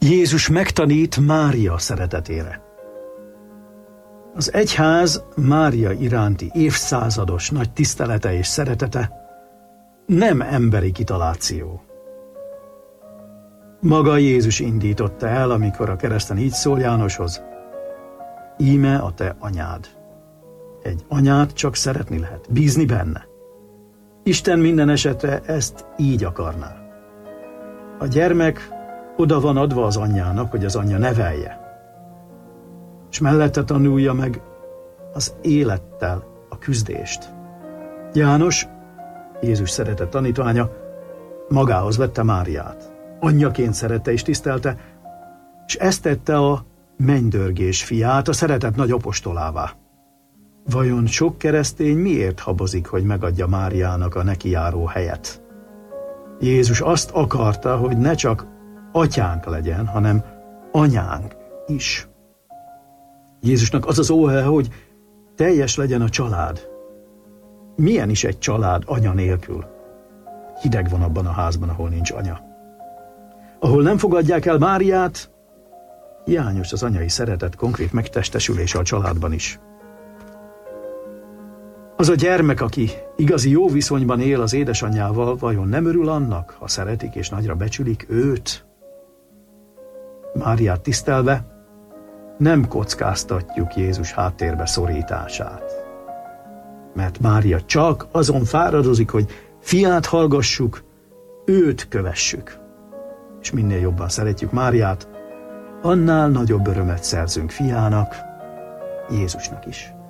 Jézus megtanít Mária szeretetére. Az egyház Mária iránti évszázados nagy tisztelete és szeretete nem emberi kitaláció. Maga Jézus indította el, amikor a kereszten így szól Jánoshoz: íme a te anyád. Egy anyát csak szeretni lehet, bízni benne. Isten minden esetre ezt így akarná. A gyermek oda van adva az anyjának, hogy az anyja nevelje, és mellette tanulja meg az élettel a küzdést. János, Jézus szeretett tanítványa, magához vette Máriát. Anyjaként szerette és tisztelte, és ezt tette a mennydörgés fiát, a szeretet nagy apostolává. Vajon sok keresztény miért habozik, hogy megadja Máriának a neki járó helyet? Jézus azt akarta, hogy ne csak atyánk legyen, hanem anyánk is. Jézusnak az az óhaja, hogy teljes legyen a család. Milyen is egy család anya nélkül? Hideg van abban a házban, ahol nincs anya. Ahol nem fogadják el Máriát, hiányos az anyai szeretet konkrét megtestesülése a családban is. Az a gyermek, aki igazi jó viszonyban él az édesanyjával, vajon nem örül annak, ha szeretik és nagyra becsülik őt? Máriát tisztelve nem kockáztatjuk Jézus háttérbe szorítását. Mert Mária csak azon fáradozik, hogy fiát hallgassuk, őt kövessük. És minél jobban szeretjük Máriát, annál nagyobb örömet szerzünk fiának, Jézusnak is.